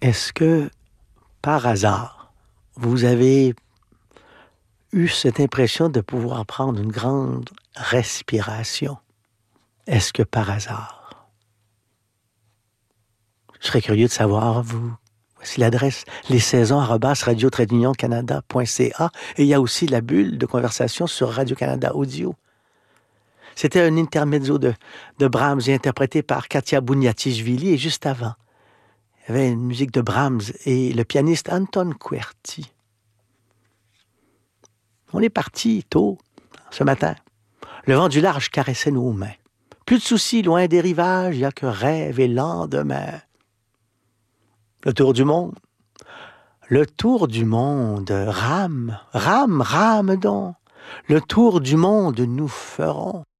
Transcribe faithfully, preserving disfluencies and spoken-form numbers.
Est-ce que, par hasard, vous avez eu cette impression de pouvoir prendre une grande respiration? Est-ce que par hasard? Je serais curieux de savoir, vous. Voici l'adresse les saisons arobase radio tiret union canada point c a et il y a aussi la bulle de conversation sur Radio-Canada Audio. C'était un intermezzo de, de Brahms interprété par Katia Bouniatichvili et juste avant, il y avait une musique de Brahms et le pianiste Anton Kuerti. On est parti tôt, ce matin. Le vent du large caressait nos mains. Plus de soucis, loin des rivages, il n'y a que rêve et lendemain. Le tour du monde. Le tour du monde. Rame, rame, rame donc. Le tour du monde nous ferons.